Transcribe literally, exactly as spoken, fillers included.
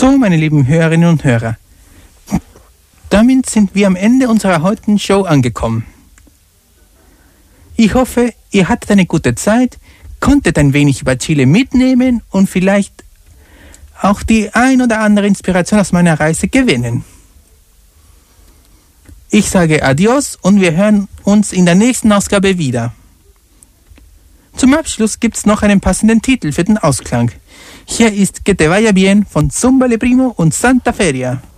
So, meine lieben Hörerinnen und Hörer, damit sind wir am Ende unserer heutigen Show angekommen. Ich hoffe, ihr hattet eine gute Zeit, konntet ein wenig über Chile mitnehmen und vielleicht auch die ein oder andere Inspiration aus meiner Reise gewinnen. Ich sage Adios und wir hören uns in der nächsten Ausgabe wieder. Zum Abschluss gibt es noch einen passenden Titel für den Ausklang. Hier ist Que te vaya bien von Zumba Le Primo und Santa Feria.